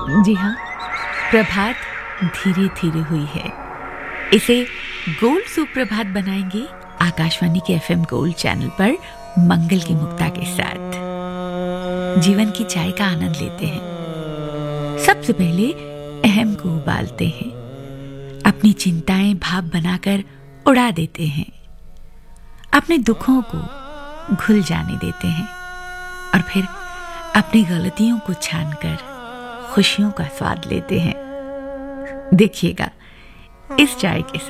जी हाँ, प्रभात धीरे धीरे हुई है। इसे गोल्ड सुप्रभात बनाएंगे आकाशवाणी के एफएम गोल्ड चैनल पर मंगल की मुक्ता के साथ। जीवन की चाय का आनंद लेते हैं। सबसे पहले अहम को उबालते हैं, अपनी चिंताएं भाप बनाकर उड़ा देते हैं, अपने दुखों को घुल जाने देते हैं और फिर अपनी गलतियों को छानकर खुशियों का स्वाद लेते हैं। देखिएगा, इस चाय के साथ